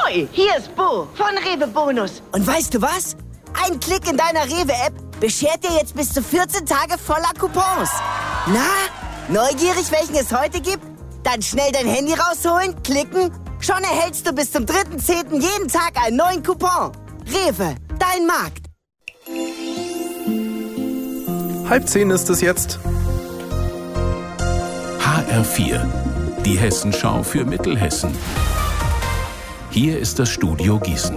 Hoi, hier ist Bo von Rewe Bonus. Und weißt du was? Ein Klick in deiner Rewe-App beschert dir jetzt bis zu 14 Tage voller Coupons. Na, neugierig, welchen es heute gibt? Dann schnell dein Handy rausholen, klicken. Schon erhältst du bis zum 3.10. jeden Tag einen neuen Coupon. Rewe, dein Markt. 9:30 ist es jetzt. HR4, die Hessenschau für Mittelhessen. Hier ist das Studio Gießen.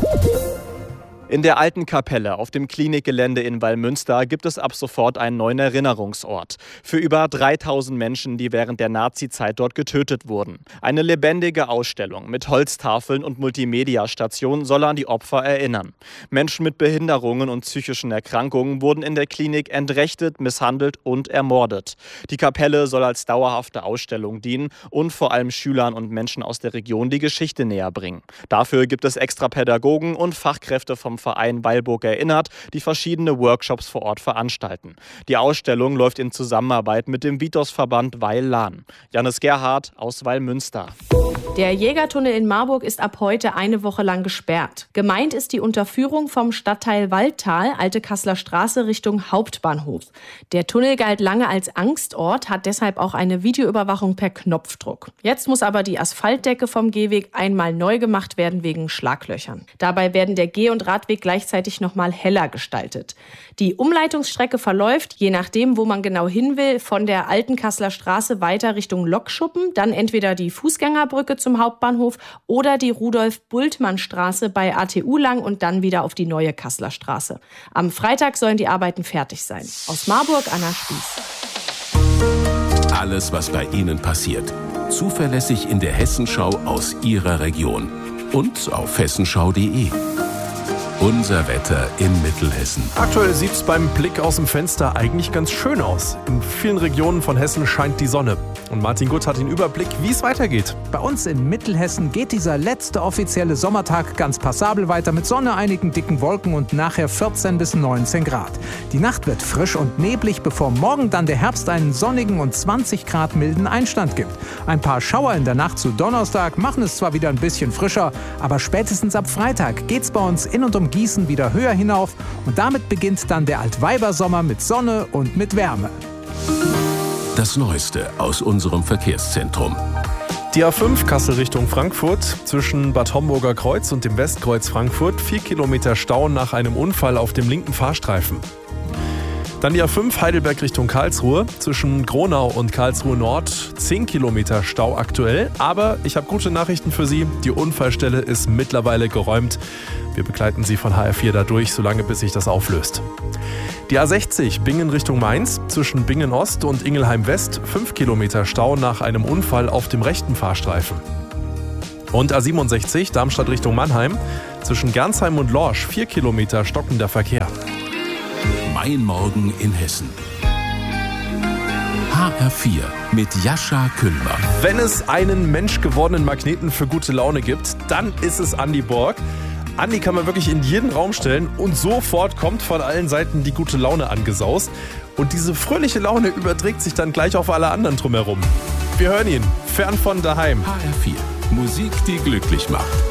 In der Alten Kapelle auf dem Klinikgelände in Wallmünster gibt es ab sofort einen neuen Erinnerungsort für über 3000 Menschen, die während der Nazizeit dort getötet wurden. Eine lebendige Ausstellung mit Holztafeln und Multimedia-Stationen soll an die Opfer erinnern. Menschen mit Behinderungen und psychischen Erkrankungen wurden in der Klinik entrechtet, misshandelt und ermordet. Die Kapelle soll als dauerhafte Ausstellung dienen und vor allem Schülern und Menschen aus der Region die Geschichte näher bringen. Dafür gibt es extra Pädagogen und Fachkräfte vom Verein Weilburg erinnert, die verschiedene Workshops vor Ort veranstalten. Die Ausstellung läuft in Zusammenarbeit mit dem Vitos-Verband Weil-Lahn. Janis Gerhardt aus Wallmünster. Der Jägertunnel in Marburg ist ab heute eine Woche lang gesperrt. Gemeint ist die Unterführung vom Stadtteil Waldtal, Alte Kasseler Straße Richtung Hauptbahnhof. Der Tunnel galt lange als Angstort, hat deshalb auch eine Videoüberwachung per Knopfdruck. Jetzt muss aber die Asphaltdecke vom Gehweg einmal neu gemacht werden wegen Schlaglöchern. Dabei werden der Geh- und Radweg gleichzeitig nochmal heller gestaltet. Die Umleitungsstrecke verläuft, je nachdem, wo man genau hin will, von der Alten Kasseler Straße weiter Richtung Lokschuppen, dann entweder die Fußgängerbrücke zum Hauptbahnhof oder die Rudolf-Bultmann-Straße bei ATU lang und dann wieder auf die neue Kasseler Straße. Am Freitag sollen die Arbeiten fertig sein. Aus Marburg, Anna Spieß. Alles, was bei Ihnen passiert. Zuverlässig in der Hessenschau aus Ihrer Region. Und auf hessenschau.de. Unser Wetter in Mittelhessen. Aktuell sieht es beim Blick aus dem Fenster eigentlich ganz schön aus. In vielen Regionen von Hessen scheint die Sonne. Und Martin Gutt hat den Überblick, wie es weitergeht. Bei uns in Mittelhessen geht dieser letzte offizielle Sommertag ganz passabel weiter mit Sonne, einigen dicken Wolken und nachher 14 bis 19 Grad. Die Nacht wird frisch und neblig, bevor morgen dann der Herbst einen sonnigen und 20 Grad milden Einstand gibt. Ein paar Schauer in der Nacht zu Donnerstag machen es zwar wieder ein bisschen frischer, aber spätestens ab Freitag geht's bei uns in und um Gießen wieder höher hinauf und damit beginnt dann der Altweibersommer mit Sonne und mit Wärme. Das Neueste aus unserem Verkehrszentrum. Die A5 Kassel Richtung Frankfurt zwischen Bad Homburger Kreuz und dem Westkreuz Frankfurt 4 Kilometer Stau nach einem Unfall auf dem linken Fahrstreifen. Dann die A5 Heidelberg Richtung Karlsruhe zwischen Gronau und Karlsruhe Nord 10 Kilometer Stau aktuell. Aber ich habe gute Nachrichten für Sie. Die Unfallstelle ist mittlerweile geräumt. Wir begleiten Sie von HR4 da durch, solange bis sich das auflöst. Die A60 Bingen Richtung Mainz zwischen Bingen Ost und Ingelheim West 5 Kilometer Stau nach einem Unfall auf dem rechten Fahrstreifen. Und A67 Darmstadt Richtung Mannheim zwischen Gernsheim und Lorsch 4 Kilometer stockender Verkehr. Mein Morgen in Hessen. HR4 mit Jascha Kühlmann. Wenn es einen menschgewordenen Magneten für gute Laune gibt, dann ist es Andi Borg. Andi kann man wirklich in jeden Raum stellen und sofort kommt von allen Seiten die gute Laune angesaust. Und diese fröhliche Laune überträgt sich dann gleich auf alle anderen drumherum. Wir hören ihn, fern von daheim. HR4, Musik, die glücklich macht.